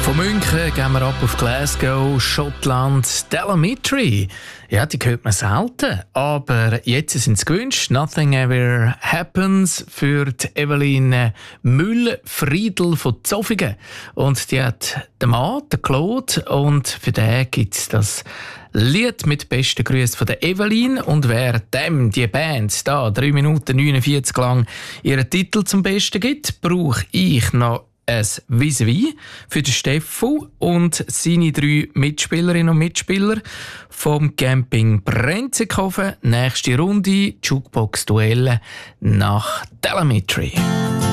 Von München gehen wir ab auf Glasgow, Schottland. Telemetry, ja, die hört man selten. Aber jetzt sind sie gewünscht. Nothing Ever Happens für die Evelyn Müll-Friedl von Zofingen. Und die hat den Mann, den Claude. Und für den gibt es das Lied mit besten Grüßen von der Evelyn. Und wer dem, die Band, da 3 Minuten 49 lang ihren Titel zum Besten gibt, brauche ich noch ein Vis-à-vis für den Steffo und seine 3 Mitspielerinnen und Mitspieler vom Camping Brenzikofen. Nächste Runde Jukebox-Duelle nach Telemetry.